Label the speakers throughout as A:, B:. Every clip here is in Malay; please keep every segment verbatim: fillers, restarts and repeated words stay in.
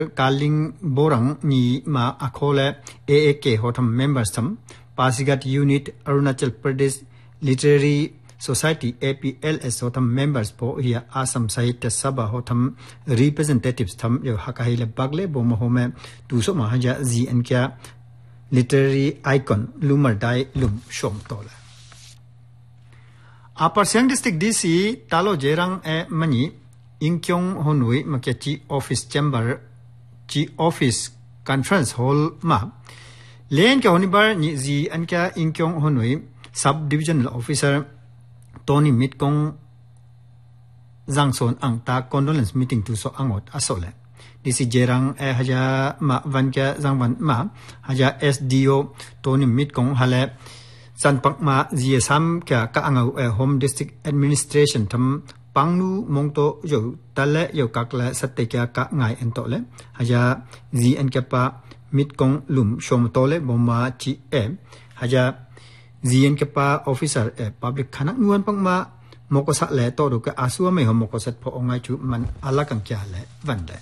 A: Kaling Borang ni ma akole A A K hotam members tam Pasigat Unit Arunachal Pradesh Literary Society A P L S hotam members po hiya Assam Sahitya Sabha hotam representatives tam yo hakahile bagle bo mahome tuso mahaja Z N kya literary icon lumar dai lum shom tola. Upper Siang District D C talo jerang e mani inkyong honui makyachi office chamber Chi office conference hall ma len ka honibar ni zi anka inkyong honui sub divisional officer Tony Mitkong Zangson ang ta condolence meeting tu so angot asole disi jerang e haja ma vanka zangwan ma haja S D O Tony Mitkong hale sanpak ma zi sam ka ka angau e home district administration tam Pangnu mongto yo tale yo kakla satte kya ka ngai entole haja Z N kepa mitkong lum shom tole bomma chi e haja Z N kepa officer e public khanak nuan pangma moko sa le to do ka asu me ho moko sat pho ongai chu man ala kang kya le vande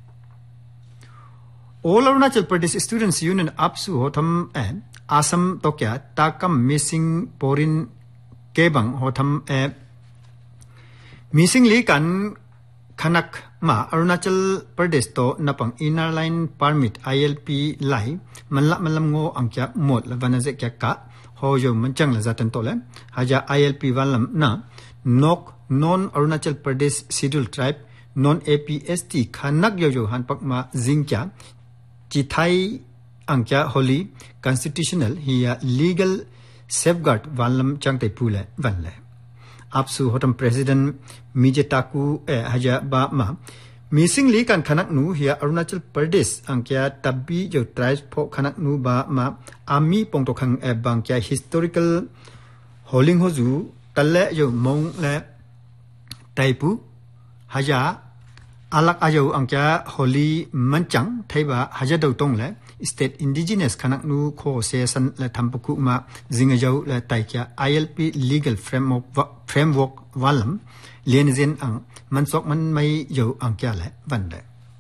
A: All Arunachal Pradesh Students Union apsu hotam e Assam to kya takam missing porin kebang hotam e Missing li kan kanak ma Arunachal Pradesh to napang inner line permit I L P lai manla malam ngo angkya mod la vanaze kya ka ho yo manchang la zatan to le haja I L P walam na nok non Arunachal Pradesh scheduled tribe non A P S T kanak yo yo han pak ma zingkya chithai angkya holi constitutional hiya legal safeguard walam changte pule vanle Apsu hotam president Mijetaku eh haja ba ma missing li kan khanak nu hiya Arunachal Pradesh angkya tabbi jo tribes pho khanak nu ba ma ami pongto khang e bangkya historical holing hoju talle jo mong le taipu haja alak ajo angkya holi manchang thaiba haja do tong le state indigenous khanak nu kho session le thampuku ma zingajau le taikya I L P legal framework framework walam lenzen ang mansok man mai yo angkya le vande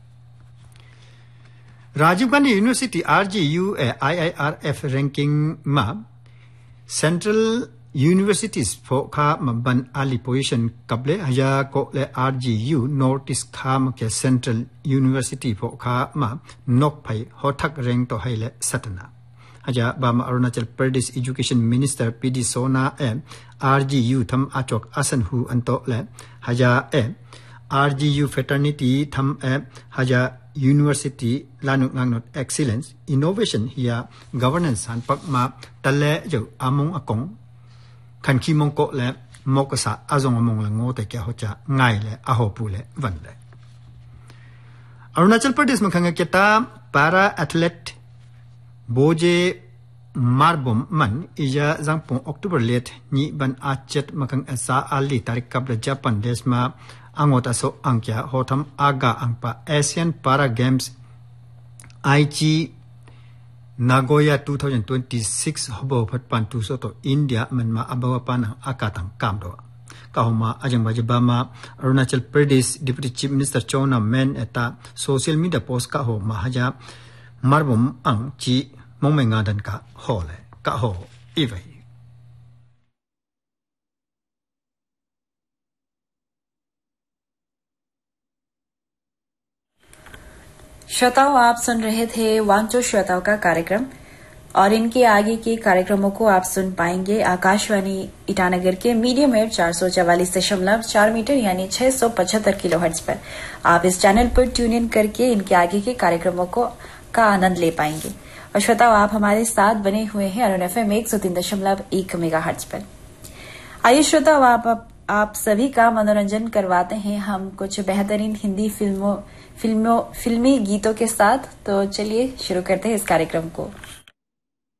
A: Rajiv Gandhi University R G U e I I R F ranking ma central universities for kha maban ali position kable haja ko le R G U notice kham ke central university for kha ma nok phai hothak rank to haile satana haja bama Arunachal Pradesh education minister P D Sona e R G U tham achok asan hu anto le haja e R G U fraternity tham e haja university lanu ngangnot excellence innovation hiya governance han pak ma tale jo among akong kan ki mong ko le mokasa azong among la ngote kya hocha ngai le aho pu le van le Arunachal Pradesh ma khanga keta para athlete boje marbom man ija jangpong October late ni ban achet makang asa ali tarik kabla Japan desma angota so angkya hotam aga angpa Asian Para Games Aichi Nagoya twenty twenty-six hobo phatpan tu so to India manma abawa pan akatang kamdo kahoma ajang bajibama Arunachal Pradesh Deputy Chief Minister Chona men eta social media post ka ho mahaja marbom ang chi mongmenga dan ka hole ka ho ivai
B: श्रोताओं आप सुन रहे थे वांचो श्रोताओं का कार्यक्रम और इनके आगे के कार्यक्रमों को आप सुन पाएंगे आकाशवाणी ईटानगर के मीडियम वेव चार सौ चवालीस दशमलव चार मीटर यानी छह सौ पचहत्तर किलोहर्ट्ज पर आप इस चैनल पर ट्यून इन करके इनके आगे के कार्यक्रमों को का आनंद ले पाएंगे और श्रोताओं आप हमारे साथ बने हुए हैं अरुण एफ एम एक सौ तीन दशमलव एक मेगा हर्ट्ज पर आइए श्रोताओं आप, आप आप सभी का मनोरंजन करवाते हैं हम कुछ बेहतरीन हिंदी फिल्मों फिल्मों फिल्मी गीतों के साथ तो चलिए शुरू करते हैं इस कार्यक्रम को